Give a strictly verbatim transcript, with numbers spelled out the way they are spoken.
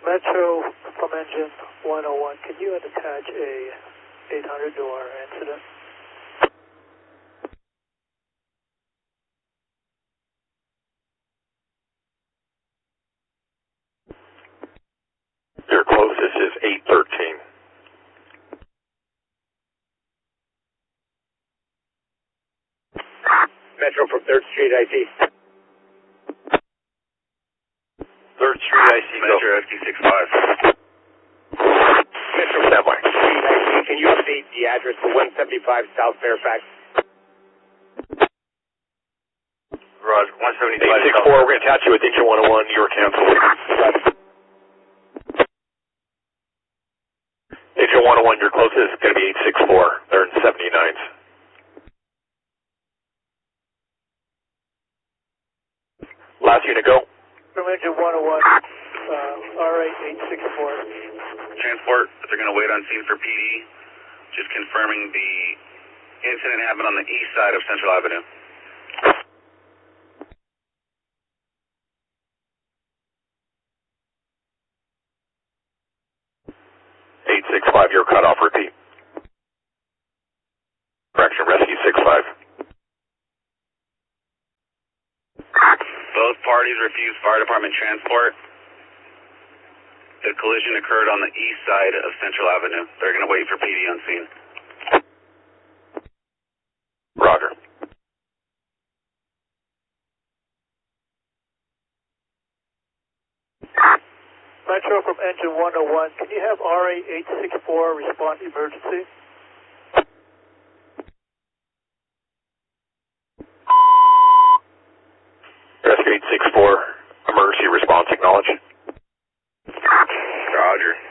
Metro from engine one oh one, can you attach a eight hundred to our incident? Your closest is eight thirteen. Metro from third Street, I C. third Street, I C, Metro S Q six five. Metro from Standby. Street, I C. Can you update the address to one seventy-five South Fairfax? Roger, one seventy-five. eight six four, we're going to attach you with engine one oh one, you were canceled. Engine one oh one, your closest is going to be eight six four, they're in seventy-nines. Last unit go. From engine one oh one, uh, R eight eight six four. Transport, they're going to wait on scene for P D. Just confirming the incident happened on the east side of Central Avenue. eight six five, your cutoff, repeat. Correction, rescue six five. Both parties refused fire department transport. The collision occurred on the east side of Central Avenue. They're going to wait for P D on scene. Roger. Metro from engine one oh one, can you have R eight eight six four respond emergency? Rescue eight six four, emergency response acknowledged. Roger.